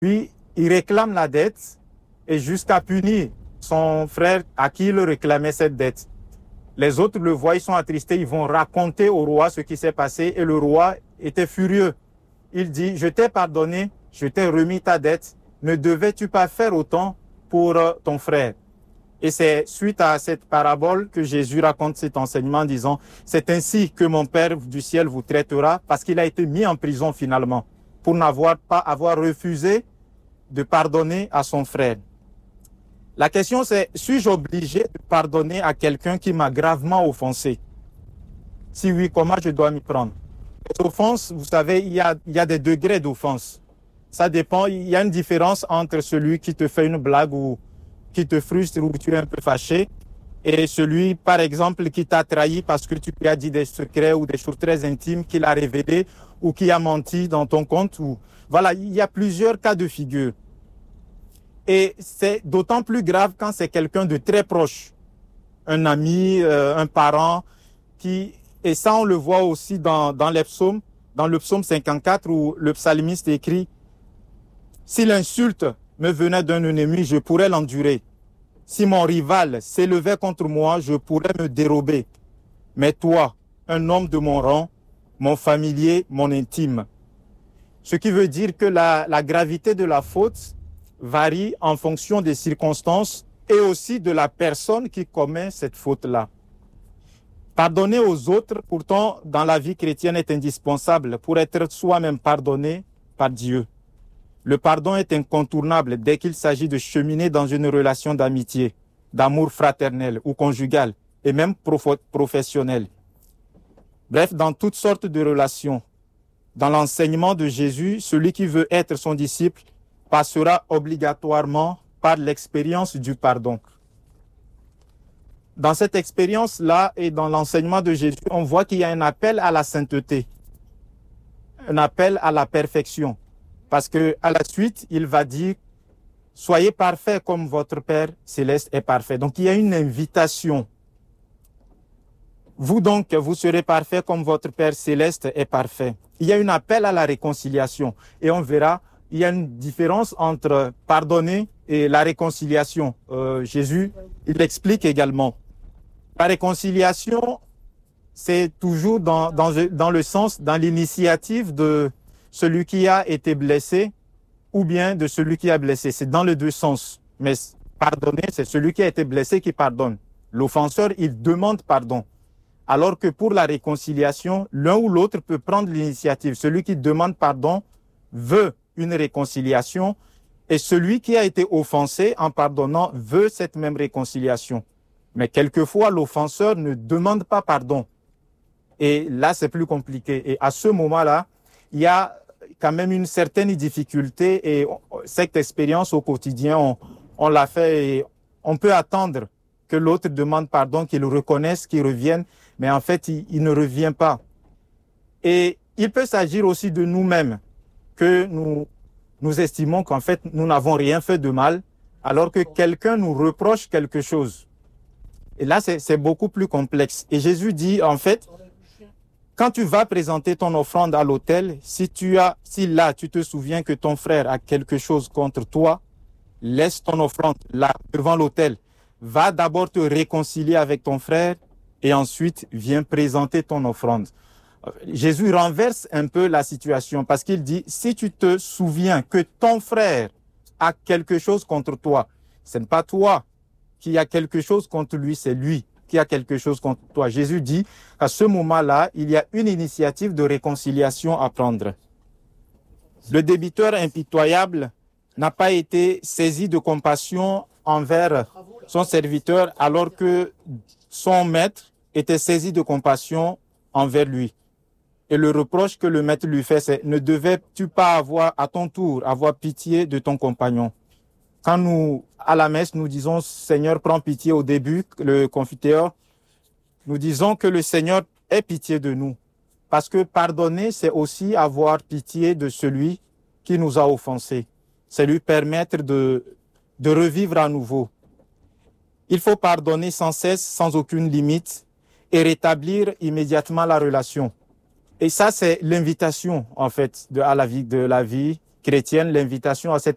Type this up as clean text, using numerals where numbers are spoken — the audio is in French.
Puis, il réclame la dette et jusqu'à punir son frère à qui il réclamait cette dette. Les autres le voient, ils sont attristés, ils vont raconter au roi ce qui s'est passé et le roi était furieux. Il dit, je t'ai pardonné, je t'ai remis ta dette, ne devais-tu pas faire autant pour ton frère? Et c'est suite à cette parabole que Jésus raconte cet enseignement en disant, c'est ainsi que mon Père du ciel vous traitera parce qu'il a été mis en prison finalement pour n'avoir pas avoir refusé de pardonner à son frère. La question c'est, suis-je obligé de pardonner à quelqu'un qui m'a gravement offensé? Si oui, comment je dois m'y prendre? L'offense, vous savez, il y a des degrés d'offense. Ça dépend, il y a une différence entre celui qui te fait une blague ou qui te frustre ou tu es un peu fâché et celui, par exemple, qui t'a trahi parce que tu lui as dit des secrets ou des choses très intimes qu'il a révélées ou qui a menti dans ton compte. Voilà, il y a plusieurs cas de figure. Et c'est d'autant plus grave quand c'est quelqu'un de très proche, un ami, un parent, et ça on le voit aussi dans les psaumes, dans le psaume 54 où le psalmiste écrit « Si l'insulte me venait d'un ennemi, je pourrais l'endurer. Si mon rival s'élevait contre moi, je pourrais me dérober. Mais toi, un homme de mon rang, mon familier, mon intime. » Ce qui veut dire que la gravité de la faute varie en fonction des circonstances et aussi de la personne qui commet cette faute-là. Pardonner aux autres, pourtant, dans la vie chrétienne est indispensable pour être soi-même pardonné par Dieu. Le pardon est incontournable dès qu'il s'agit de cheminer dans une relation d'amitié, d'amour fraternel ou conjugal, et même professionnel. Bref, dans toutes sortes de relations. Dans l'enseignement de Jésus, celui qui veut être son disciple passera obligatoirement par l'expérience du pardon. Dans cette expérience-là et dans l'enseignement de Jésus, on voit qu'il y a un appel à la sainteté, un appel à la perfection. Parce que à la suite, il va dire « Soyez parfaits comme votre Père céleste est parfait ». Donc, il y a une invitation. Vous donc, vous serez parfaits comme votre Père céleste est parfait. Il y a un appel à la réconciliation. Et on verra, il y a une différence entre pardonner et la réconciliation. Jésus, il l'explique également. La réconciliation, c'est toujours dans le sens, dans l'initiative de celui qui a été blessé ou bien de celui qui a blessé. C'est dans les deux sens. Mais pardonner, c'est celui qui a été blessé qui pardonne. L'offenseur, il demande pardon. Alors que pour la réconciliation, l'un ou l'autre peut prendre l'initiative. Celui qui demande pardon veut une réconciliation et celui qui a été offensé en pardonnant veut cette même réconciliation. Mais quelquefois, l'offenseur ne demande pas pardon. Et là, c'est plus compliqué. Et à ce moment-là, il y a quand même une certaine difficulté et cette expérience au quotidien, on l'a fait et on peut attendre que l'autre demande pardon, qu'il reconnaisse, qu'il revienne, mais en fait, il ne revient pas. Et il peut s'agir aussi de nous-mêmes, que nous estimons qu'en fait, nous n'avons rien fait de mal, alors que quelqu'un nous reproche quelque chose. Et là, c'est beaucoup plus complexe. Et Jésus dit, en fait, quand tu vas présenter ton offrande à l'autel, si là, tu te souviens que ton frère a quelque chose contre toi, laisse ton offrande là, devant l'autel. Va d'abord te réconcilier avec ton frère et ensuite viens présenter ton offrande. Jésus renverse un peu la situation parce qu'il dit, si tu te souviens que ton frère a quelque chose contre toi, ce n'est pas toi qui a quelque chose contre lui, c'est lui qui a quelque chose contre toi. Jésus dit, à ce moment-là, il y a une initiative de réconciliation à prendre. Le débiteur impitoyable n'a pas été saisi de compassion envers son serviteur alors que son maître était saisi de compassion envers lui. Et le reproche que le maître lui fait, c'est « Ne devais-tu pas avoir, à ton tour, avoir pitié de ton compagnon ?» Quand nous, à la messe, nous disons « Seigneur, prends pitié » au début, le confiteor, nous disons que le Seigneur ait pitié de nous. Parce que pardonner, c'est aussi avoir pitié de celui qui nous a offensés. C'est lui permettre de revivre à nouveau. Il faut pardonner sans cesse, sans aucune limite, et rétablir immédiatement la relation. Et ça, c'est l'invitation, en fait, de la vie chrétienne, l'invitation à cette